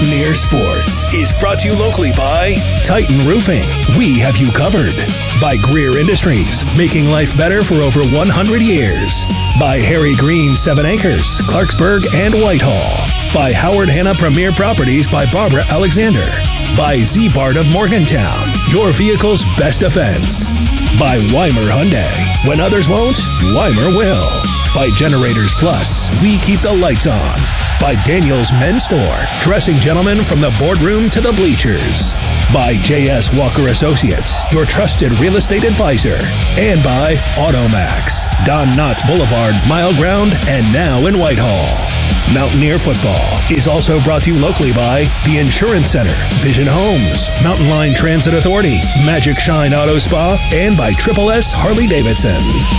Mountaineer Sports is brought to you locally by Titan Roofing. We have you covered. By Greer Industries, making life better for over 100 years. By Harry Green 7 Acres, Clarksburg and Whitehall. By Howard Hanna Premier Properties by Barbara Alexander. By Z-Bart of Morgantown, your vehicle's best defense. By Weimer Hyundai. When others won't, Weimer will. By Generators Plus, we keep the lights on. By Daniel's Men's Store, dressing gentlemen from the boardroom to the bleachers. By J.S. Walker Associates, your trusted real estate advisor. And by Automax, Don Knotts Boulevard, Mile Ground, and now in Whitehall. Mountaineer Football is also brought to you locally by the Insurance Center, Vision Homes, Mountain Line Transit Authority, Magic Shine Auto Spa, and by Triple S Harley Davidson.